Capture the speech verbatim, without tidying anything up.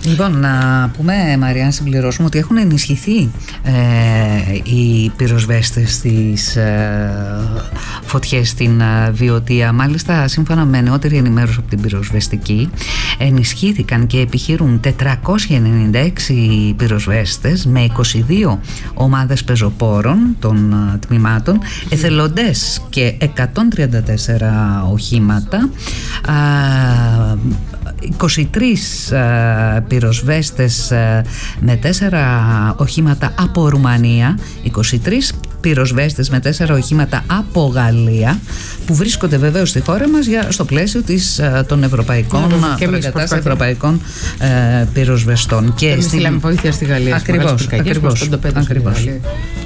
Λοιπόν, να πούμε, Μαρία, να συμπληρώσουμε ότι έχουν ενισχυθεί ε, οι πυροσβέστες στις ε, φωτιές στην ε, Βιωτία. Μάλιστα, σύμφωνα με νεότερη ενημέρωση από την πυροσβεστική, ενισχύθηκαν και επιχειρούν τετρακόσιοι ενενήντα έξι πυροσβέστες με είκοσι δύο ομάδες πεζοπόρων των ε, τμήματων, εθελοντές και εκατόν τριάντα τέσσερα οχήματα, ε, είκοσι τρεις ε, πυροσβέστες ε, με τέσσερα οχήματα από Ρουμανία, είκοσι τρεις πυροσβέστες με τέσσερα οχήματα από Γαλλία, που βρίσκονται βεβαίως στη χώρα μας για, στο πλαίσιο της, των ευρωπαϊκών και ευρωπαϊκών ε, πυροσβεστών. Και στείλαμε βοήθεια στη Γαλλία. Ακριβώς, ακριβώς, ακριβώς.